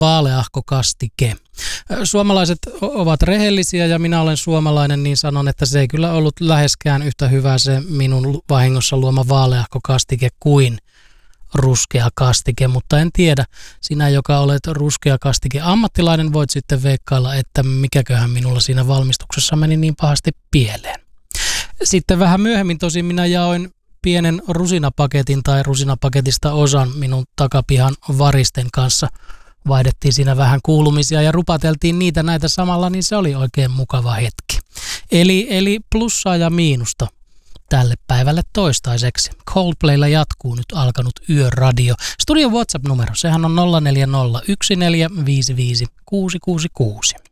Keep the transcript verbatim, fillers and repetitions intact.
vaaleahko kastike. Suomalaiset ovat rehellisiä ja minä olen suomalainen, niin sanon, että se ei kyllä ollut läheskään yhtä hyvä se minun vahingossa luoma vaaleahko kastike kuin ruskea kastike, mutta en tiedä. Sinä, joka olet ruskea kastike ammattilainen, voit sitten veikkailla, että mikäköhän minulla siinä valmistuksessa meni niin pahasti pieleen. Sitten vähän myöhemmin tosin minä jaoin pienen rusinapaketin tai rusinapaketista osan minun takapihan varisten kanssa. Vaihdettiin siinä vähän kuulumisia ja rupateltiin niitä näitä samalla, niin se oli oikein mukava hetki. Eli, eli plussaa ja miinusta tälle päivälle toistaiseksi. Coldplaylla jatkuu nyt alkanut Yöradio. Studion WhatsApp-numero, sehän on nolla neljä nolla yksi neljä viisi viisi kuusi kuusi kuusi.